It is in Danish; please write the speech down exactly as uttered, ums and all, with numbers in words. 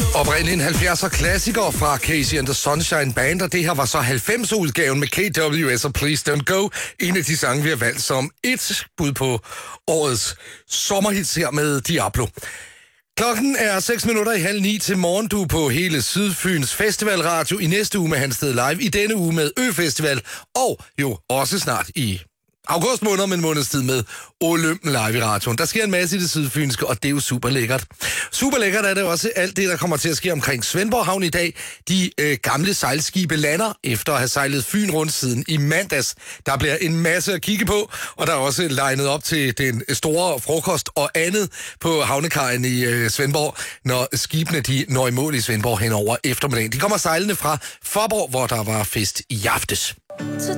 Oprindeligt en halvfjerdser klassiker fra Casey and the Sunshine Band, og det her var så halvfemser-udgaven med K W S og Please Don't Go. En af de sange, vi har valgt som et bud på årets sommerhits her med Diablo. Klokken er seks minutter i halv ni til morgen. Du på hele Sydfyns Festivalradio i næste uge med Hansted Live, i denne uge med Ø-Festival, og jo også snart i august måned om en måneds tid med Olympen Live i radioen. Der sker en masse i det sydfynske, og det er jo super lækkert. Super lækkert er det også alt det, der kommer til at ske omkring Svendborg Havn i dag. De øh, gamle sejlskibe lander efter at have sejlet Fyn rundt siden i mandags. Der bliver en masse at kigge på, og der er også legnet op til den store frokost og andet på havnekajen i øh, Svendborg, når skibene de når i mål i Svendborg hen over eftermiddagen. De kommer sejlende fra Fåborg, hvor der var fest i aftes.